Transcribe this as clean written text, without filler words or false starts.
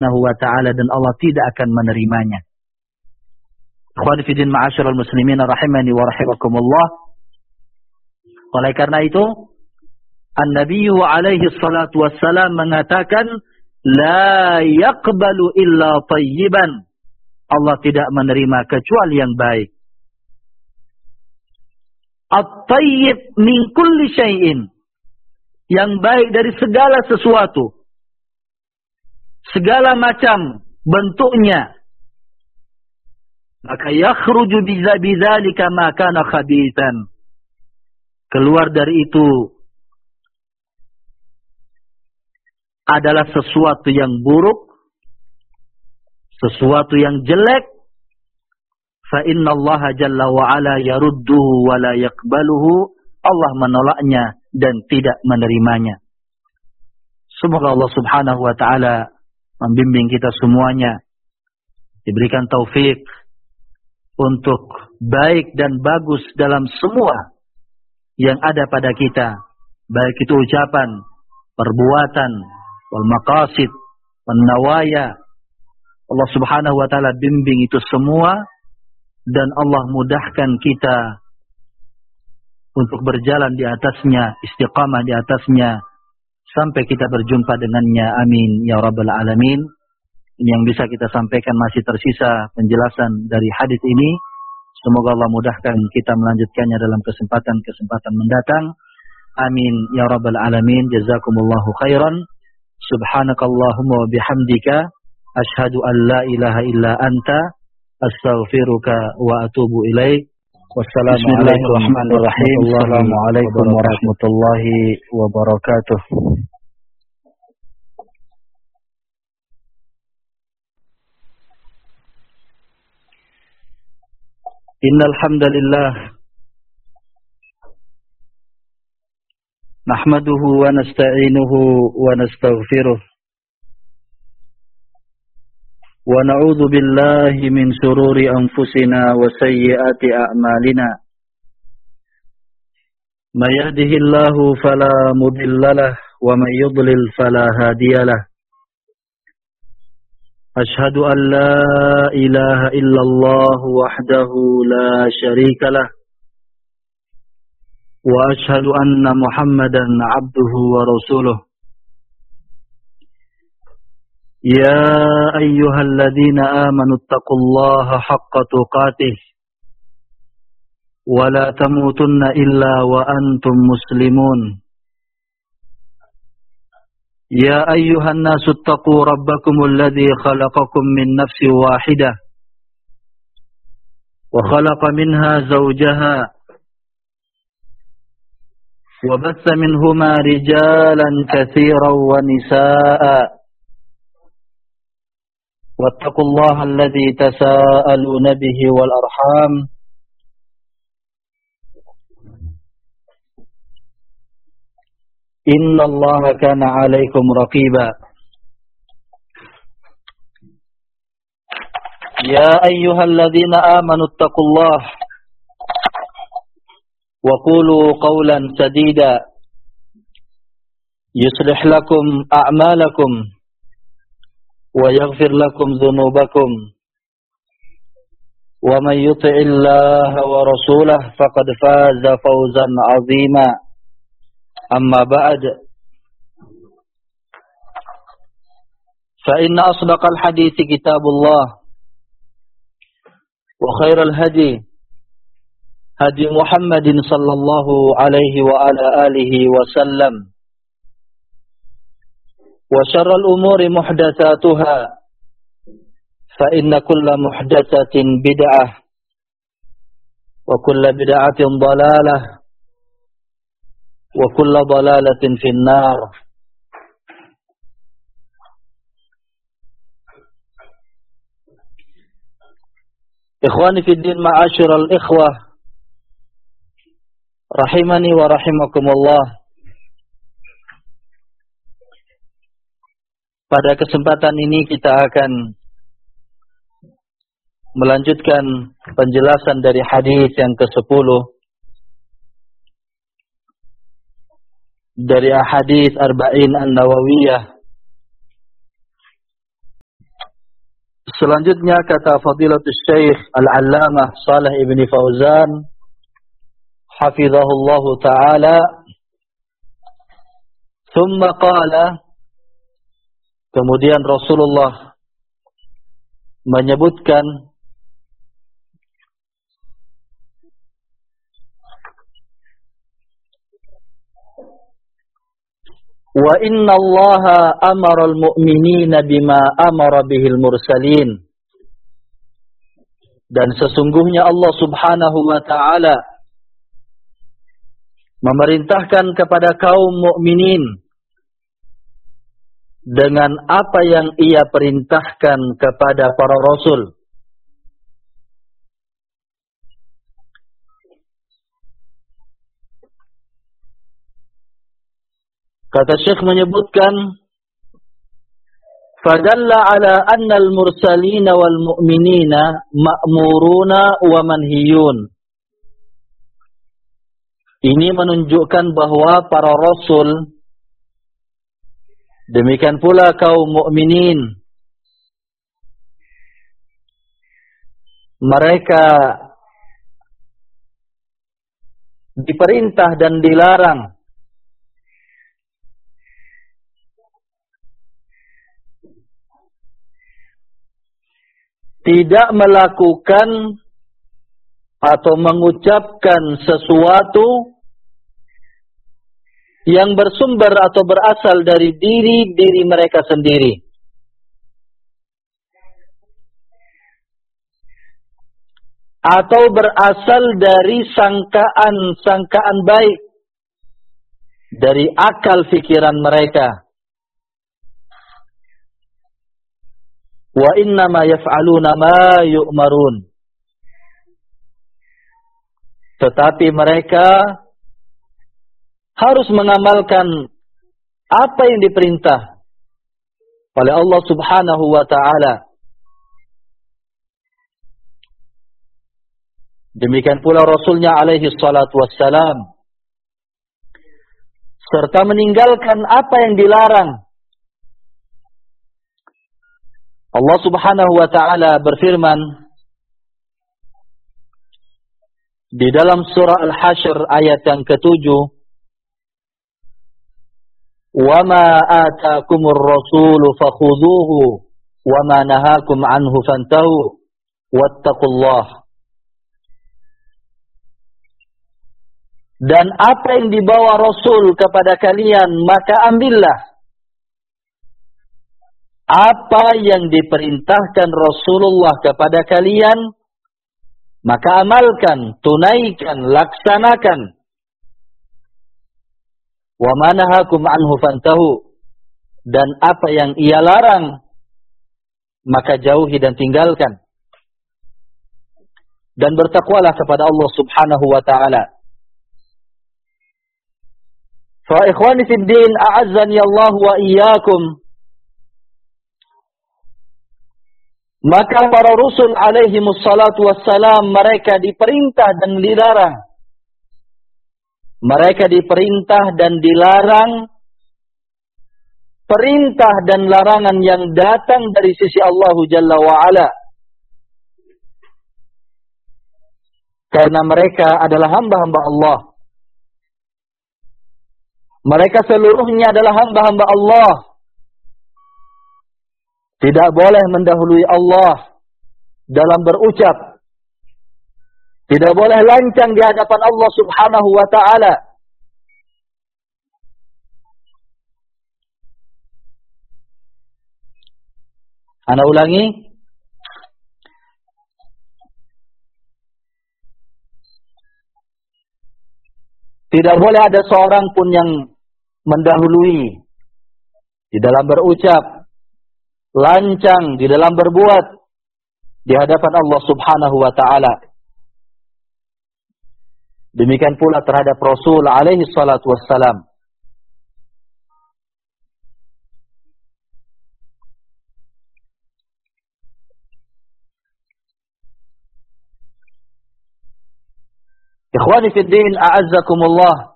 wa ta'ala dan Allah tidak akan menerimanya. Ikhwani fi din ma'asyiral muslimin rahimani wa rahimakumullah. Oleh karena itu, An-Nabi alaihi salatu wassalam mengatakan, la yaqbalu illa tayyiban. Allah tidak menerima kecuali yang baik. At-tayyib min kulli syai'in. Yang baik dari segala sesuatu. Segala macam bentuknya. Maka yakhruju bidzalika ma kana khabithan. Keluar dari itu adalah sesuatu yang buruk, sesuatu yang jelek. Fa innallaha jalla wa ala yarudduhu wa la yaqbaluhu. Allah menolaknya dan tidak menerimanya. Semoga Allah Subhanahu wa taala membimbing kita semuanya, diberikan taufik untuk baik dan bagus dalam semua yang ada pada kita, baik itu ucapan, perbuatan, wal maqasid, wan nawaya. Allah Subhanahu wa taala bimbing itu semua dan Allah mudahkan kita untuk berjalan di atasnya, istiqamah di atasnya sampai kita berjumpa dengannya. Amin ya rabbal alamin. Ini yang bisa kita sampaikan, masih tersisa penjelasan dari hadis ini. Semoga Allah mudahkan kita melanjutkannya dalam kesempatan-kesempatan mendatang. Amin ya rabbal alamin. Jazakumullahu khairan. Subhanakallahumma wa bihamdika asyhadu an la ilaha illa anta astaghfiruka wa atubu ilaik. Bismillahirrahmanirrahim. Assalamualaikum warahmatullahi wabarakatuh. Innal hamdalillah nahmaduhu wa nasta'inuhu wa nastaghfiruh wa na'udzu billahi min shururi anfusina wa sayyiati a'malina. May yahdihillahu fala mudhillalah wa may yudlil fala hadiyalah. Ashhadu an la ilaha illallah wahdahu la syarika lah wa ashhadu anna Muhammadan abduhu wa rasuluh. Ya ayyuhalladzina amanu taqullaha haqqa tuqatih wa la tamutunna illa wa antum muslimun. Ya ayyuhan nasu taqu rabbakumul ladzi khalaqakum min nafsin wahidah wa khalaqa minha zawjaha wa batha minhuma rijalan katsiran wa nisaa'a. واتقوا الله الذي تساءلون به والأرحام إن الله كان عليكم رقيبا. يا أيها الذين آمنوا اتقوا الله وقولوا قولا سديدا يصلح لكم أعمالكم ويغفر لكم ذنوبكم ومن يطع الله ورسوله فقد فاز فوزا عظيما. أما بعد فإن أصدق الحديث كتاب الله وخير الهدي هدي محمد صلى الله عليه وعلى آله وسلم وشر الأمور محدثاتها فإن كل محدثة بدعة وكل بدعة ضلالة وكل ضلالة في النار. إخواني في الدين معاشر الإخوة رحمني ورحمكم الله. Pada kesempatan ini kita akan melanjutkan penjelasan dari hadis yang ke-10 dari ahadits Arba'in An-Nawawiyah Selanjutnya kata Fadilatul Syekh Al-Allamah Shalih ibn Fauzan hafizahullahu ta'ala, thumma qala, kemudian Rasulullah menyebutkan, wa inna Allaha amara al-mu'minina bima amara bihil mursalin, dan sesungguhnya Allah subhanahu wa ta'ala memerintahkan kepada kaum mukminin dengan apa yang ia perintahkan kepada para rasul. Kata Syekh menyebutkan, fadalla ala anna al-mursalina wal mu'minina ma'muruna wa manhiyun. Ini menunjukkan bahwa para rasul, demikian pula kaum mukminin, mereka diperintah dan dilarang tidak melakukan atau mengucapkan sesuatu yang bersumber atau berasal dari diri mereka sendiri, atau berasal dari sangkaan baik dari akal fikiran mereka. Wa innama yaf'aluna ma yu'marun. Tetapi mereka harus mengamalkan apa yang diperintah oleh Allah subhanahu wa ta'ala. Demikian pula Rasulnya alaihi salatu wassalam, serta meninggalkan apa yang dilarang. Allah subhanahu wa ta'ala berfirman di dalam surah Al-Hasyr ayat yang ke-7, وَمَا آتَاكُمُ الرَّسُولُ فَخُذُوهُ وَمَا نَهَاكُمْ عَنْهُ فَانْتَهُوا وَاتَّقُوا اللَّهَ. Dan apa yang dibawa Rasul kepada kalian, maka ambillah. Apa yang diperintahkan Rasulullah kepada kalian, maka amalkan, tunaikan, laksanakan. Wa ma nahakum anhu fantahu, dan apa yang ia larang, maka jauhi dan tinggalkan. Dan bertakwalah kepada Allah subhanahu wa ta'ala. Fa ikhwani fid din, a'azzani Allah wa iyyakum. Maka para Rasul alaihimus salatu wassalam, mereka diperintah dan dilarang. Mereka diperintah dan dilarang, perintah dan larangan yang datang dari sisi Allah Jalla wa'ala. Karena mereka adalah hamba-hamba Allah. Mereka seluruhnya adalah hamba-hamba Allah. Tidak boleh mendahului Allah dalam berucap. Tidak boleh lancang di hadapan Allah subhanahu wa ta'ala. Ana ulangi. Tidak boleh ada seorang pun yang mendahului di dalam berucap, lancang di dalam berbuat di hadapan Allah subhanahu wa ta'ala. Demikian pula terhadap Rasul alaihi salatu wassalam. Ikhwani fid din, a'azzakumullah.